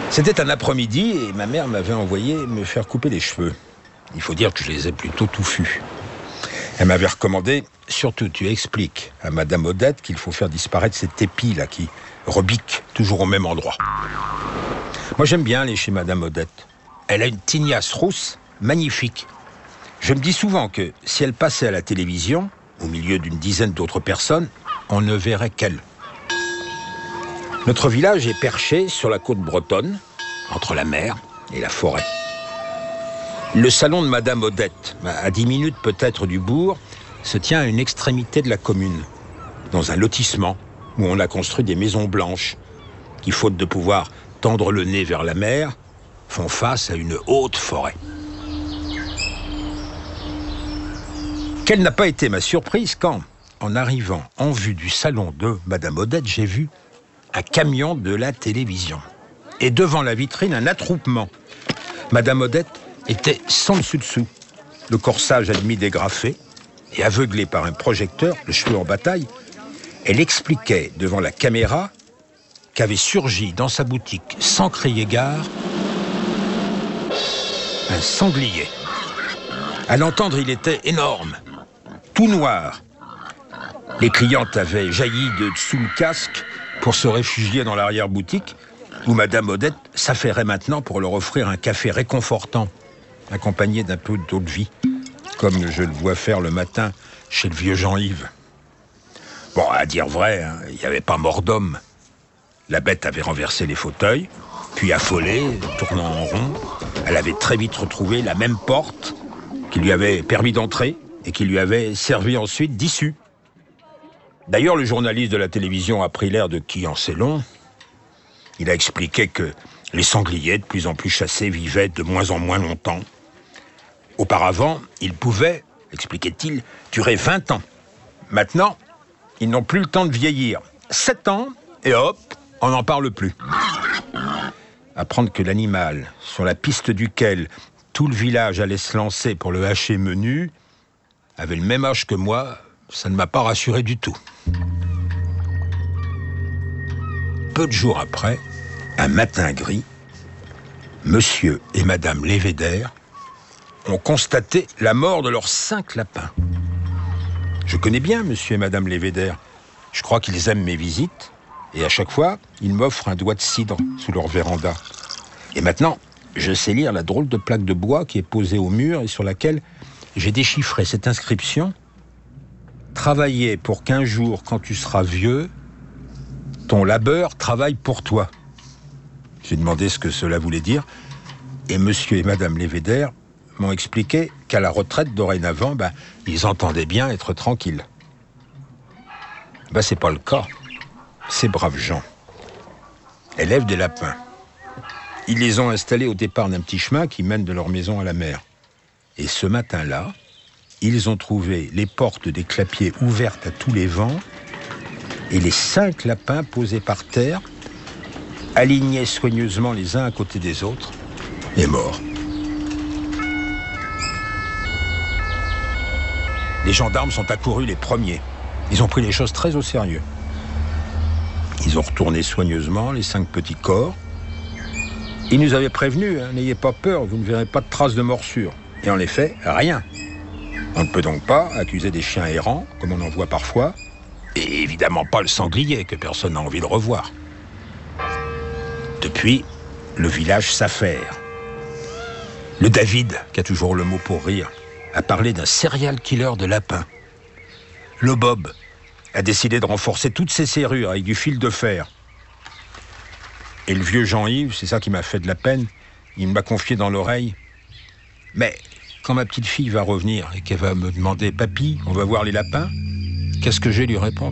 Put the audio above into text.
C'était un après-midi et ma mère m'avait envoyé me faire couper les cheveux. Il faut dire que je les ai plutôt touffus. Elle m'avait recommandé, surtout tu expliques à Madame Odette qu'il faut faire disparaître cet épi là qui rebique toujours au même endroit. Moi j'aime bien aller chez Madame Odette. Elle a une tignasse rousse magnifique. Je me dis souvent que si elle passait à la télévision, au milieu d'une dizaine d'autres personnes, on ne verrait qu'elle. Notre village est perché sur la côte bretonne, entre la mer et la forêt. Le salon de Madame Odette, à 10 minutes peut-être du bourg, se tient à une extrémité de la commune, dans un lotissement où on a construit des maisons blanches qui, faute de pouvoir tendre le nez vers la mer, font face à une haute forêt. Quelle n'a pas été ma surprise quand, en arrivant en vue du salon de Madame Odette, j'ai vu un camion de la télévision. Et devant la vitrine, un attroupement. Madame Odette était sans dessus-dessous. Le corsage à demi dégrafé et aveuglée par un projecteur, le cheveu en bataille, elle expliquait devant la caméra qu'avait surgi dans sa boutique, sans crier gare, un sanglier. À l'entendre, il était énorme, tout noir. Les clientes avaient jailli de dessous le casque pour se réfugier dans l'arrière-boutique, où Madame Odette s'affairait maintenant pour leur offrir un café réconfortant, accompagné d'un peu d'eau de vie, comme je le vois faire le matin chez le vieux Jean-Yves. Bon, à dire vrai, il n'y avait pas mort d'homme. La bête avait renversé les fauteuils, puis affolée, tournant en rond, elle avait très vite retrouvé la même porte qui lui avait permis d'entrer et qui lui avait servi ensuite d'issue. D'ailleurs, le journaliste de la télévision a pris l'air de qui en sait long. Il a expliqué que les sangliers, de plus en plus chassés, vivaient de moins en moins longtemps. Auparavant, ils pouvaient, expliquait-il, durer 20 ans. Maintenant, ils n'ont plus le temps de vieillir. 7 ans, et hop, on n'en parle plus. Apprendre que l'animal, sur la piste duquel tout le village allait se lancer pour le hacher menu, avait le même âge que moi, ça ne m'a pas rassuré du tout. Peu de jours après, un matin gris, Monsieur et Madame Lévéder ont constaté la mort de leurs 5 lapins. Je connais bien Monsieur et Madame Lévéder. Je crois qu'ils aiment mes visites. Et à chaque fois, ils m'offrent un doigt de cidre sous leur véranda. Et maintenant, je sais lire la drôle de plaque de bois qui est posée au mur et sur laquelle j'ai déchiffré cette inscription. Travailler pour qu'un jour, quand tu seras vieux, ton labeur travaille pour toi. J'ai demandé ce que cela voulait dire, et Monsieur et Madame Lévéder m'ont expliqué qu'à la retraite, dorénavant, ils entendaient bien être tranquilles. C'est pas le cas. Ces braves gens élèvent des lapins. Ils les ont installés au départ d'un petit chemin qui mène de leur maison à la mer. Et ce matin-là, ils ont trouvé les portes des clapiers ouvertes à tous les vents et les 5 lapins posés par terre, alignés soigneusement les uns à côté des autres, et morts. Les gendarmes sont accourus les premiers. Ils ont pris les choses très au sérieux. Ils ont retourné soigneusement les 5 petits corps. Ils nous avaient prévenus, n'ayez pas peur, vous ne verrez pas de traces de morsure. Et en effet, rien. On ne peut donc pas accuser des chiens errants, comme on en voit parfois, et évidemment pas le sanglier, que personne n'a envie de revoir. Depuis, le village s'affaire. Le David, qui a toujours le mot pour rire, a parlé d'un serial killer de lapins. Le Bob a décidé de renforcer toutes ses serrures avec du fil de fer. Et le vieux Jean-Yves, c'est ça qui m'a fait de la peine, il m'a confié dans l'oreille. Mais quand ma petite fille va revenir et qu'elle va me demander « Papy, on va voir les lapins ?» Qu'est-ce que je vais lui répondre ?